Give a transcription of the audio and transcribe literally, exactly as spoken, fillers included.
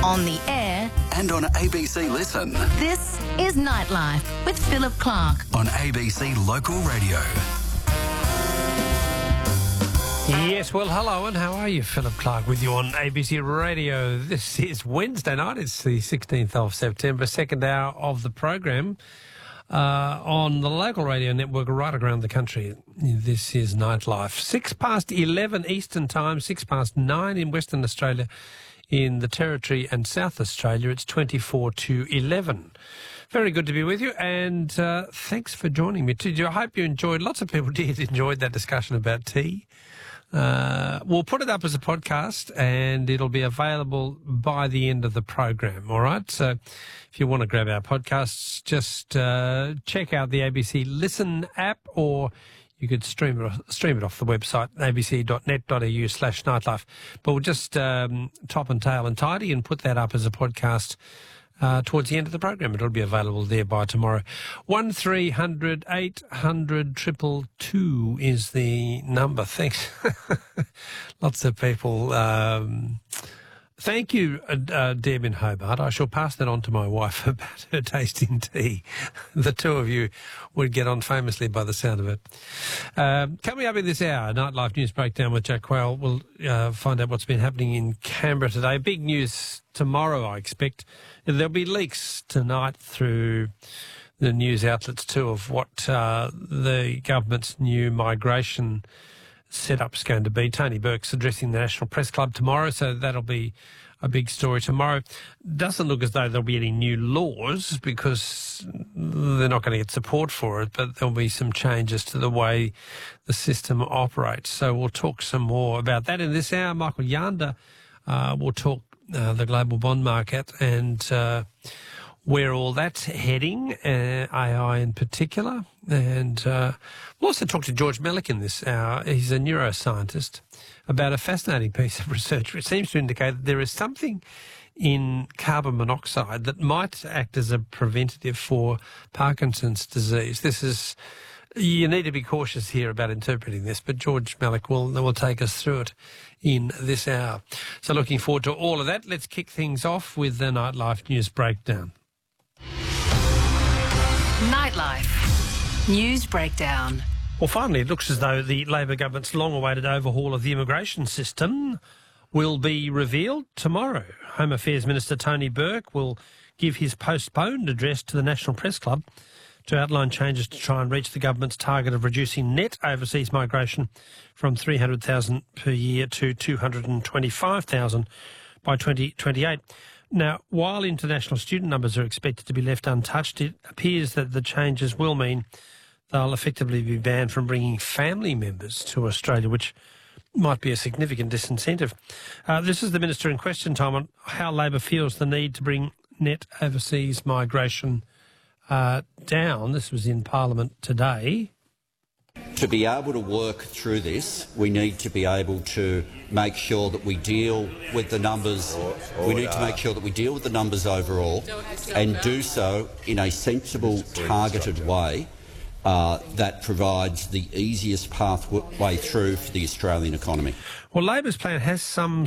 on the air, and on A B C Listen. This is Nightlife with Philip Clark on A B C Local Radio. Yes, well, hello, and how are you? Philip Clark with you on A B C Radio. This is Wednesday night. It's the sixteenth of September, second hour of the program uh, on the local radio network right around the country. This is Nightlife. Six past eleven Eastern Time, six past nine in Western Australia. In the Territory and South Australia, it's twenty-four to eleven. Very good to be with you, and uh, thanks for joining me. Too. I hope you enjoyed, lots of people did enjoy that discussion about tea. Uh, we'll put it up as a podcast, and it'll be available by the end of the program, all right? So if you want to grab our podcasts, just uh, check out the A B C Listen app, or you could stream it, stream it off the website, a b c dot net dot a u slash nightlife. But we'll just um, top and tail and tidy and put that up as a podcast uh, towards the end of the program. It'll be available there by tomorrow. one three hundred eight hundred two two two is the number. Thanks. Lots of people. Um, Thank you, uh, Deb in Hobart. I shall pass that on to my wife about her tasting tea. The two of you would get on famously by the sound of it. Um, coming up in this hour, Nightlife News Breakdown with Jack Quayle. We'll uh, find out what's been happening in Canberra today. Big news tomorrow, I expect. There'll be leaks tonight through the news outlets too of what uh, the government's new migration setup's going to be. Tony Burke's addressing the National Press Club tomorrow, so that'll be a big story tomorrow. Doesn't look as though there'll be any new laws because they're not going to get support for it, but there'll be some changes to the way the system operates. So we'll talk some more about that in this hour. Michael Yanda uh, will talk uh, the global bond market and uh, where all that's heading, uh, A I in particular. And uh, we'll also talk to George Melick in this hour. He's a neuroscientist about a fascinating piece of research which seems to indicate that there is something in carbon monoxide that might act as a preventative for Parkinson's disease. This is, you need to be cautious here about interpreting this, but George Melick will, will take us through it in this hour. So looking forward to all of that. Let's kick things off with the Nightlife News Breakdown. Nightlife News Breakdown. Well, finally, it looks as though the Labor government's long-awaited overhaul of the immigration system will be revealed tomorrow. Home Affairs Minister Tony Burke will give his postponed address to the National Press Club to outline changes to try and reach the government's target of reducing net overseas migration from three hundred thousand per year to two hundred twenty-five thousand by twenty twenty-eight. Now, while international student numbers are expected to be left untouched, it appears that the changes will mean they'll effectively be banned from bringing family members to Australia, which might be a significant disincentive. Uh, this is the Minister in question, Tom, on how Labor feels the need to bring net overseas migration uh, down. This was in Parliament today. To be able to work through this, we need to be able to make sure that we deal with the numbers. We need to make sure that we deal with the numbers overall and do so in a sensible, targeted way uh, that provides the easiest pathway through for the Australian economy. Well, Labor's plan has some